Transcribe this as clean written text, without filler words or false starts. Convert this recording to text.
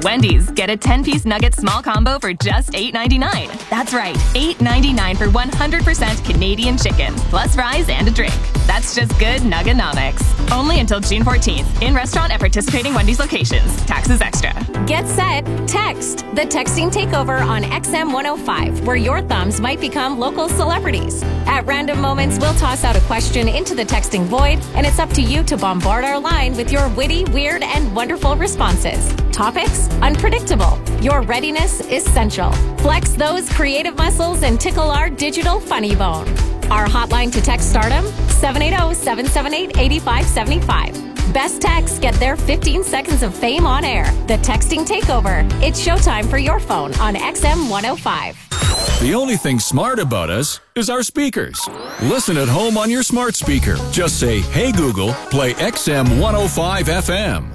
Wendy's, get a 10-piece nugget small combo for just $8.99. That's right, $8.99 for 100% Canadian chicken, plus fries and a drink. That's just good Nugganomics. Only until June 14th. In restaurant at participating Wendy's locations. Taxes extra. Get set, text. The texting takeover on XM 105, where your thumbs might become local celebrities. At random moments, we'll toss out a question into the texting void, and it's up to you to bombard our line with your witty, weird, and wonderful responses. Topics? Unpredictable. Your readiness is central. Flex those creative muscles and tickle our digital funny bone. Our hotline to text stardom, 780-778-8575. Best texts get their 15 seconds of fame on air. The Texting Takeover. It's showtime for your phone on XM 105. The only thing smart about us is our speakers. Listen at home on your smart speaker. Just say, "Hey Google, play XM 105 FM."